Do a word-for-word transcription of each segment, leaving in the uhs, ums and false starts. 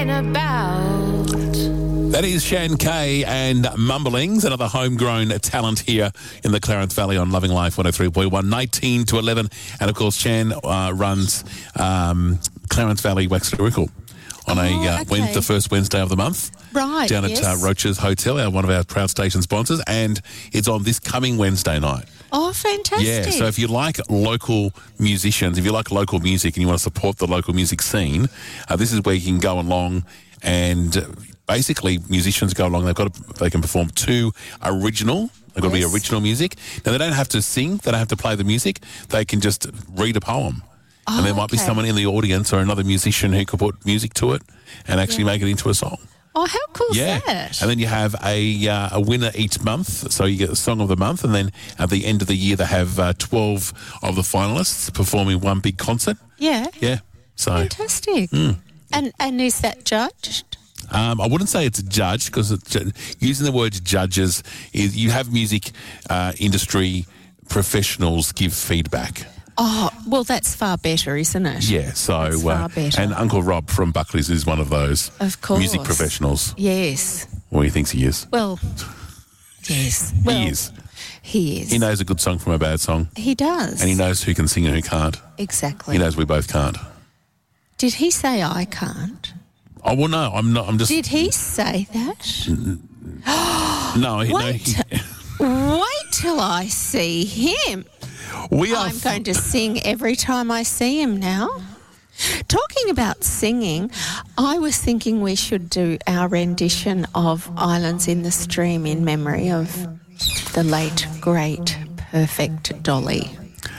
About. That is Shan Kay and Mumblings, another homegrown talent here in the Clarence Valley on Loving Life one oh three point one, nineteen to eleven. And, of course, Shan uh, runs um, Clarence Valley Wax Lyrical on Oh, a uh, okay. Wed- the first Wednesday of the month. Right, Down yes. at uh, Roach's Hotel, our, one of our proud station sponsors. And it's on this coming Wednesday night. Oh, fantastic. Yeah, so if you like local musicians, if you like local music and you want to support the local music scene, uh, this is where you can go along and uh, basically musicians go along. They've got to, they can perform two original. They've got to Yes. be original music. Now, they don't have to sing. They don't have to play the music. They can just read a poem. Oh, and there might be okay. someone in the audience or another musician who could put music to it and actually make it into a song. Oh, how cool Yeah, is that? and then you have a uh, a winner each month, so you get the song of the month, and then at the end of the year they have uh, twelve of the finalists performing one big concert. Yeah. Yeah, so Fantastic. Mm. And and is that judged? um, I wouldn't say it's judged because using the word judges is you have music uh, industry professionals give feedback. Oh, well, that's far better, isn't it? Yeah, so That's far uh, better. and Uncle Rob from Buckley's is one of those Of course. music professionals. Yes. Well, he thinks he is. Well, yes. Well, he is. He is. He knows a good song from a bad song, He does. and he knows who can sing and who can't. Exactly. He knows we both can't. Did he say I can't? Oh, well, no, I'm not. I'm just. Did he say that? No, he, no, Wait, he, wait till I see him. we are. I'm going to sing every time I see him now. Talking about singing, I was thinking we should do our rendition of Islands in the Stream in memory of the late, great, perfect Dolly.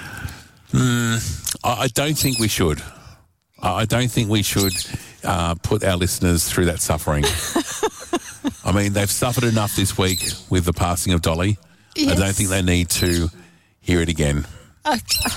I, I don't think we should. I, I don't think we should uh, put our listeners through that suffering. I mean, they've suffered enough this week with the passing of Dolly. I don't Yes. think they need to hear it again. Oh,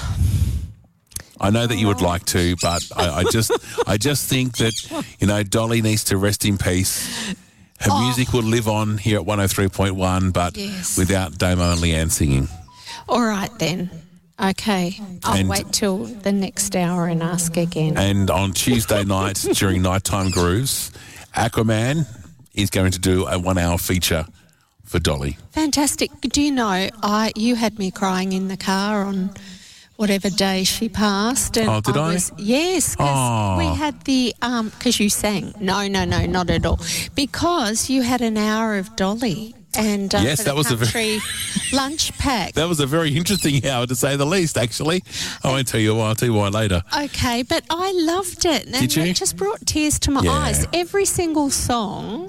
I know that you would like to, but I, I just, I just think that you know Dolly needs to rest in peace. Her music will live on here at one oh three point one, but Yes. without Damo and Leanne singing. all right then. Okay. I'll And- wait till the next hour and ask again. And on Tuesday night during Nighttime Grooves, Aquaman is going to do a one-hour feature for Dolly. Fantastic. Do you know, I you had me crying in the car on whatever day she passed. And Oh, did I? Was, yes, because Oh. we had the, because you sang. No, no, no, not at all. Because you had an hour of Dolly. And uh, Yes, for that the was a country lunch pack. That was a very interesting hour, to say the least, actually. I won't tell you why. I'll tell you why later. Okay, but I loved it. And Did you? it just brought tears to my Yeah. eyes. Every single song,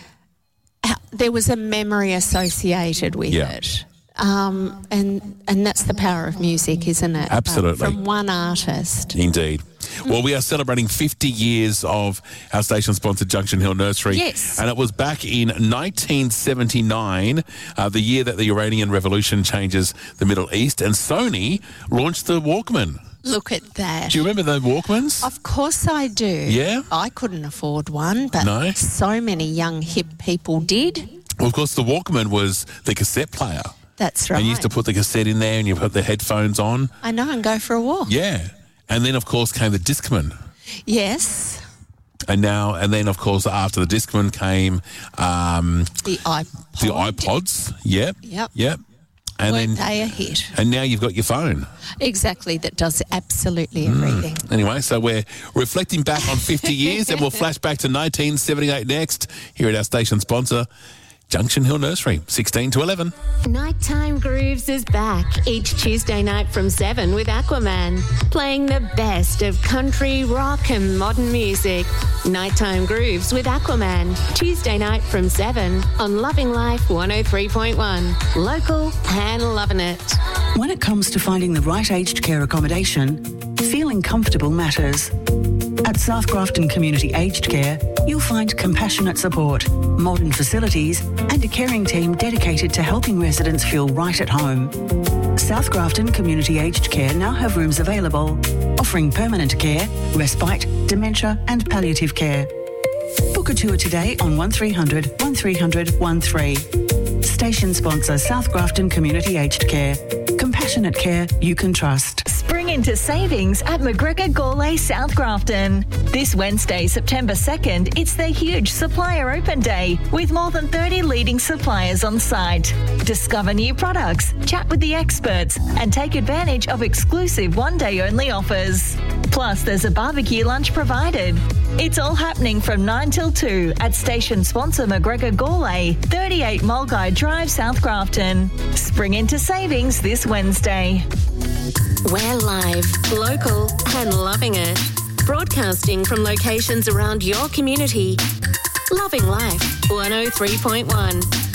uh, there was a memory associated with Yeah. it. Um, and and that's the power of music, isn't it? Absolutely. Uh, from one artist. Indeed. Well, we are celebrating fifty years of our station-sponsored Junction Hill Nursery. Yes. And it was back in nineteen seventy-nine, uh, the year that the Iranian Revolution changes the Middle East, and Sony launched the Walkman. Look at that. Do you remember the Walkmans? Of course I do. Yeah? I couldn't afford one, but No? so many young hip people did. Well, of course, the Walkman was the cassette player. That's right. And you used to put the cassette in there and you put the headphones on. I know, and go for a walk. Yeah. And then, of course, came the Discman. Yes. And now, and then, of course, after the Discman came um, The iPod. the iPods. Yep. Yep. Yep. And Weren't then, they a hit? and now you've got your phone. Exactly, that does absolutely everything. Anyway, so we're reflecting back on fifty years, and we'll flash back to nineteen seventy-eight next here at our station sponsor, Junction Hill Nursery, sixteen to eleven. Nighttime Grooves is back each Tuesday night from seven with Aquaman, playing the best of country, rock and modern music. Nighttime Grooves with Aquaman, Tuesday night from seven on Loving Life one oh three point one. Local and loving it. When it comes to finding the right aged care accommodation, feeling comfortable matters. At South Grafton Community Aged Care, you'll find compassionate support, modern facilities, and a caring team dedicated to helping residents feel right at home. South Grafton Community Aged Care now have rooms available, offering permanent care, respite, dementia, and palliative care. Book a tour today on one three hundred, one three hundred, one three. Station sponsor South Grafton Community Aged Care. Compassionate care you can trust. Spring is into savings at McGregor Gourlay South Grafton. This Wednesday, September second, it's their huge Supplier Open Day with more than thirty leading suppliers on site. Discover new products, chat with the experts and take advantage of exclusive one-day-only offers. Plus, there's a barbecue lunch provided. It's all happening from nine till two at station sponsor McGregor Gourlay, thirty-eight Mulgai Drive, South Grafton. Spring into savings this Wednesday. We're live, local and loving it. Broadcasting from locations around your community. Loving Life, one oh three point one.